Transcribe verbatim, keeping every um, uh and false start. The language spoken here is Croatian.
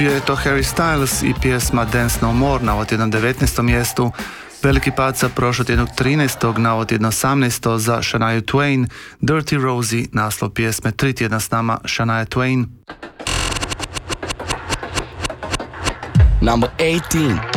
Bio je to Harry Styles i pjesma Dance No More na ovo tjednom devetnaestom mjestu. Veliki pad sa prošlog tjednog trinaestog na ovo tjedno osamnaesto za Shania Twain, Dirty Rosie, naslov pjesme tri tjedna s nama Shania Twain. Number eighteen.